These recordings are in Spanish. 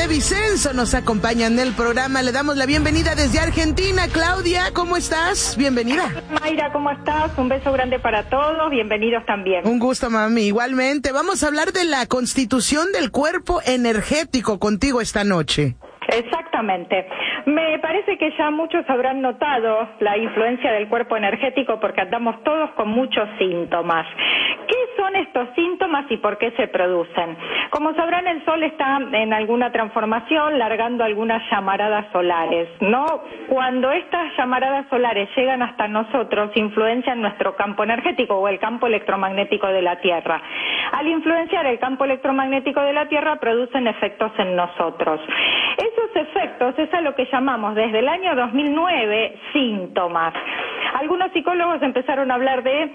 de Vicenzo nos acompaña en el programa. Le damos la bienvenida desde Argentina. Claudia, ¿cómo estás? Bienvenida. Mayra, ¿cómo estás? Un beso grande para todos. Bienvenidos también. Un gusto, mami. Igualmente. Vamos a hablar de la constitución del cuerpo energético contigo esta noche. Exactamente. Me parece que ya muchos habrán notado la influencia del cuerpo energético porque andamos todos con muchos síntomas. ¿Qué son estos síntomas y por qué se producen? Como sabrán, el Sol está en alguna transformación, largando algunas llamaradas solares, ¿no? Cuando estas llamaradas solares llegan hasta nosotros, influencian nuestro campo energético o el campo electromagnético de la Tierra. Al influenciar el campo electromagnético de la Tierra, producen efectos en nosotros. Esos efectos es a lo que llamamos desde el año 2009 síntomas. Algunos psicólogos empezaron a hablar de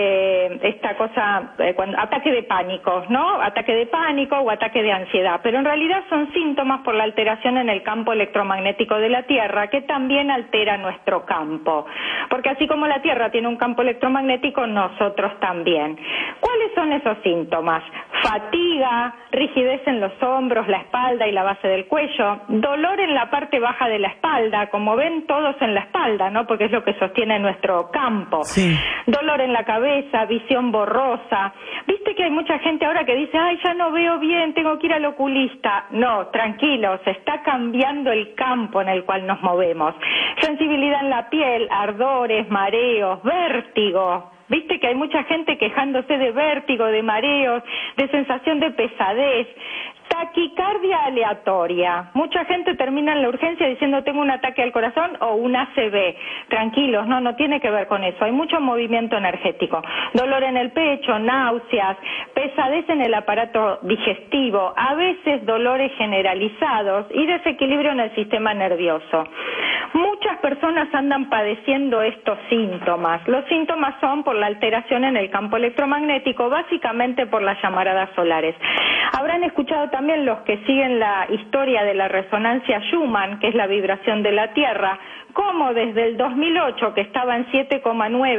esta cosa, ataque de pánico, ¿no? Ataque de pánico o ataque de ansiedad, pero en realidad son síntomas por la alteración en el campo electromagnético de la Tierra, que también altera nuestro campo, porque así como la Tierra tiene un campo electromagnético, nosotros también. ¿Cuáles son esos síntomas? Fatiga, rigidez en los hombros, la espalda y la base del cuello, dolor en la parte baja de la espalda, como ven todos en la espalda, ¿no? Porque es lo que sostiene nuestro campo. Sí. Dolor en la cabeza, visión borrosa. Viste que hay mucha gente ahora que dice, ay, ya no veo bien, tengo que ir al oculista. No, tranquilos, está cambiando el campo en el cual nos movemos. Sensibilidad en la piel, ardores, mareos, vértigo. Viste que hay mucha gente quejándose de vértigo, de mareos, de sensación de pesadez, taquicardia aleatoria. Mucha gente termina en la urgencia diciendo tengo un ataque al corazón o un ACV. Tranquilos, no tiene que ver con eso. Hay mucho movimiento energético. Dolor en el pecho, náuseas, pesadez en el aparato digestivo, a veces dolores generalizados y desequilibrio en el sistema nervioso. Muchas personas andan padeciendo estos síntomas. Los síntomas son por la alteración en el campo electromagnético, básicamente por las llamaradas solares. Habrán escuchado también los que siguen la historia de la resonancia Schumann, que es la vibración de la Tierra, como desde el 2008, que estaba en 7,9,